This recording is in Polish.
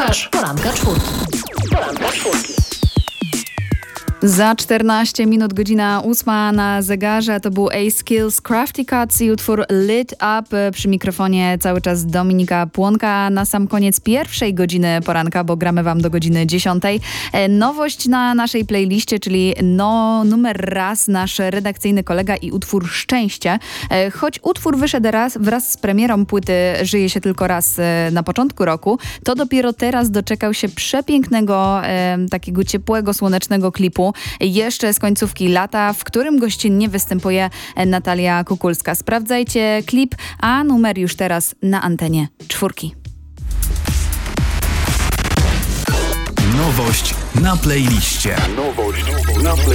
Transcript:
Słuchasz Poranka Czwórki. Za 14 minut, godzina 8 na zegarze. To był A-Skills, Crafty Cuts i utwór Lit Up. Przy mikrofonie cały czas Dominika Płonka. Na sam koniec pierwszej godziny poranka, bo gramy wam do godziny 10. Nowość na naszej playliście, czyli numer raz, nasz redakcyjny kolega i utwór Szczęście. Choć utwór wyszedł wraz z premierą płyty Żyje się tylko raz na początku roku, to dopiero teraz doczekał się przepięknego, takiego ciepłego, słonecznego klipu. Jeszcze z końcówki lata, w którym gościnnie występuje Natalia Kukulska. Sprawdzajcie klip, a numer już teraz na antenie Czwórki. Nowość na playliście.